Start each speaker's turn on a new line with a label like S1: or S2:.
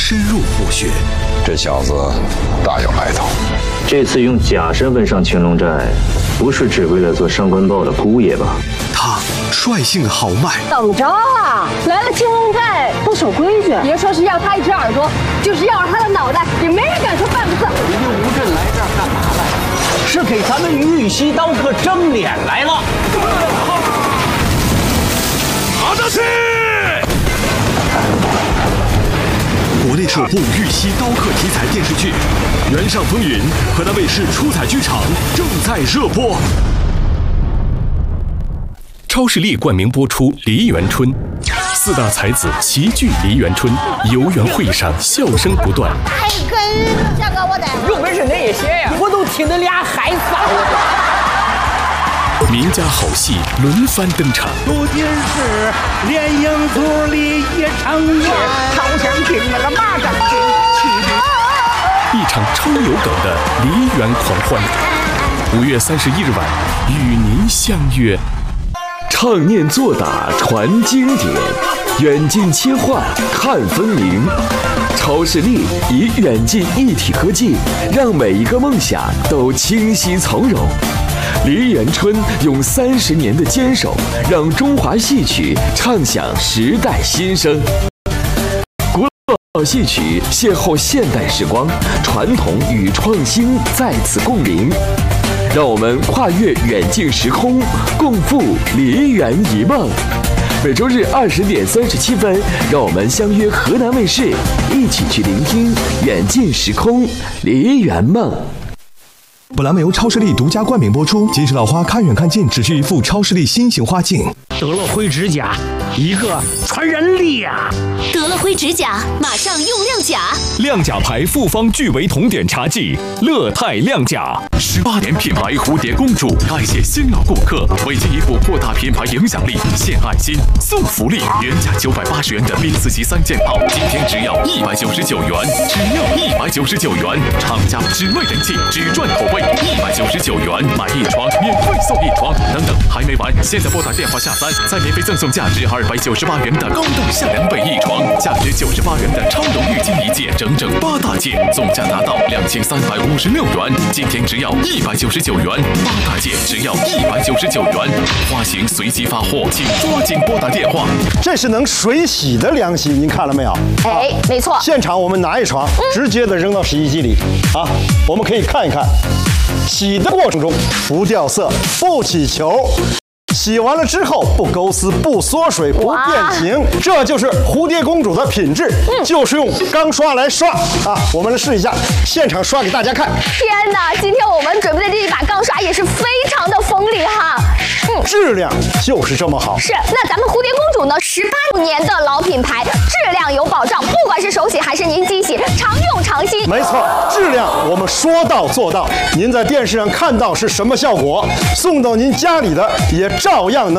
S1: 深入虎穴。
S2: 这小子大有来头。
S3: 这次用假身份上青龙寨，不是只为了做上官豹的姑爷吧？
S1: 他率性豪迈。
S4: 怎么着啊？来了青龙寨不守规矩，别说是要他一只耳朵，就是要他的脑袋，也没人敢说半个字。
S5: 你就吴镇来这儿干嘛来？是给咱们玉溪刀客争脸来了。
S1: 好的是。国内首部玉溪刀客题材电视剧《原上风云》，河南卫视出彩剧场正在热播。超视力冠名播出《梨园春》，四大才子齐聚梨园春，游园会上笑声不断。
S4: 太跟这个我得
S5: 有本事恁也学呀！我都听得俩孩子
S1: 名家好戏轮番登场。
S6: 如今是连营组里一场月，好像听了个马掌进去。
S1: 一场超有梗的梨园狂欢，5月31日晚与您相约。
S7: 唱念做打传经典，远近切换看分明。超视力以远近一体科技，让每一个梦想都清晰从容。梨园春用30年的坚守，让中华戏曲唱响时代新声。古老戏曲邂逅现代时光，传统与创新在此共鸣。让我们跨越远近时空，共赴梨园一梦。每周日20点37分，让我们相约河南卫视，一起去聆听远近时空梨园梦。
S8: 本栏目由超视力独家冠名播出。金石老花看远看近，只需一副超视力新型花镜。
S6: 得了灰指甲，一个传染力啊！
S9: 得了灰指甲，马上用亮甲。
S1: 亮甲牌复方聚维酮碘茶剂，乐泰亮甲。18年品牌蝴蝶公主，感谢新老顾客，为进一步扩大品牌影响力，献爱心送福利，原价980元的冰丝级3件套，今天只要199元，只要199元，厂家只卖人气，只赚口碑，199元买一床免费送一床，等等还没完，现在拨打电话下单，再免费赠送价值298元的高档夏凉被一床，价值98元的超柔浴巾一件，整整8大件，总价达到2356元，今天只要199元，8大件只要199元，花型随机发货，请抓紧拨打电话。
S10: 这是能水洗的凉席，您看了没有？
S4: 哎，没错。
S10: 现场我们拿一床，直接的扔到洗衣机里啊，我们可以看一看，洗的过程中不掉色，不起球。洗完了之后不勾丝、不缩水、不变形，这就是蝴蝶公主的品质，就是用钢刷来刷啊！我们来试一下，现场刷给大家看。
S4: 天哪，今天我们准备的这一把钢刷也是非常的锋利哈。
S10: 质量就是这么好。
S4: 是，那咱们蝴蝶公主呢，18年的老品牌，质量有保障，不管是手洗还是您机洗，常用常新。
S10: 没错，质量我们说到做到。您在电视上看到是什么效果，送到您家里的也照样能